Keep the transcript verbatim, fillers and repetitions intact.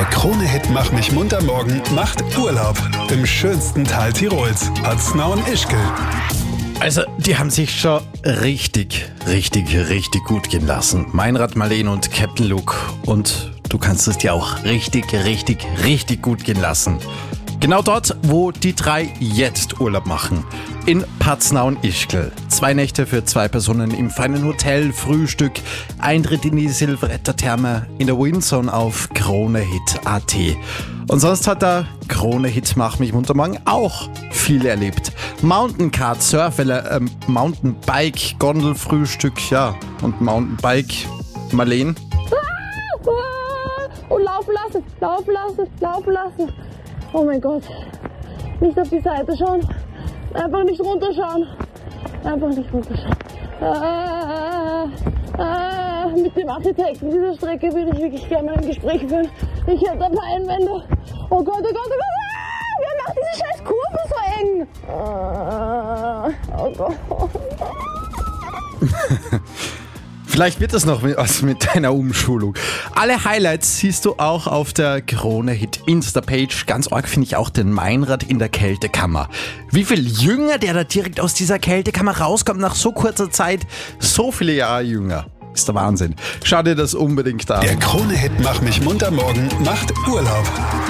Krone-Hit Mach mich munter morgen macht Urlaub im schönsten Tal Tirols, Paznau und Ischgl. Also, die haben sich schon richtig, richtig, richtig gut gehen lassen. Meinrad, Marleen und Captain Luke. Und du kannst es dir auch richtig, richtig, richtig gut gehen lassen. Genau dort, wo die drei jetzt Urlaub machen. In Paznau und Ischgl. Zwei Nächte für zwei Personen im feinen Hotel, Frühstück, Eintritt in die Silvretta-Therme in der Windzone auf Kronehit punkt at. Und sonst hat der Krone-Hit Mach mich munter morgen auch viel erlebt. Mountaincar, Surfwelle, ähm, Mountainbike, Gondelfrühstück, ja, und Mountainbike. Marleen? Und laufen lassen, laufen lassen, laufen lassen. Oh mein Gott. Nicht auf die Seite schauen. Einfach nicht runterschauen. Einfach nicht runterschauen. Ah, ah, mit dem Architekten dieser Strecke würde ich wirklich gerne mal ein Gespräch führen. Ich hätte ein paar Einwände. Oh Gott, oh Gott, oh Gott. Ah, wer macht diese scheiß Kurve so eng? Ah, oh Gott. Vielleicht wird es noch was mit deiner Umschulung. Alle Highlights siehst du auch auf der Krone-Hit Insta-Page. Ganz arg finde ich auch den Meinrad in der Kältekammer. Wie viel jünger der da direkt aus dieser Kältekammer rauskommt nach so kurzer Zeit. So viele Jahre jünger. Ist der Wahnsinn. Schau dir das unbedingt an. Der Krone-Hit Mach mich munter morgen macht Urlaub.